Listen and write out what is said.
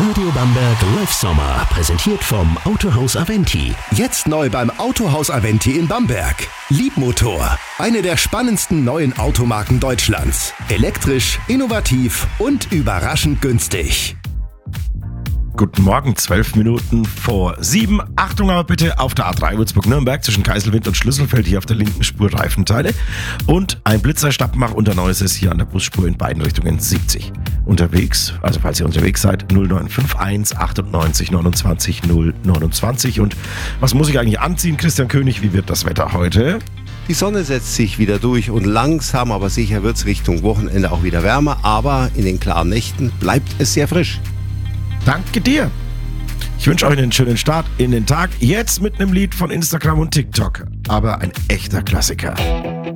Radio Bamberg Live Sommer, präsentiert vom Autohaus Aventi. Jetzt neu beim Autohaus Aventi in Bamberg. Liebmotor, eine der spannendsten neuen Automarken Deutschlands. Elektrisch, innovativ und überraschend günstig. Guten Morgen, 12 Minuten vor 7. Achtung aber bitte auf der A3 Würzburg-Nürnberg zwischen Keiselwind und Schlüsselfeld hier auf der linken Spur Reifenteile. Und ein Blitzer Stappenbach unter Neuses hier an der Busspur in beiden Richtungen 70. Unterwegs, also falls ihr unterwegs seid, 0951 98 29 029. Und was muss ich eigentlich anziehen, Christian König? Wie wird das Wetter heute? Die Sonne setzt sich wieder durch und langsam, aber sicher wird es Richtung Wochenende auch wieder wärmer. Aber in den klaren Nächten bleibt es sehr frisch. Danke dir. Ich wünsche euch einen schönen Start in den Tag. Jetzt mit einem Lied von Instagram und TikTok. Aber ein echter Klassiker.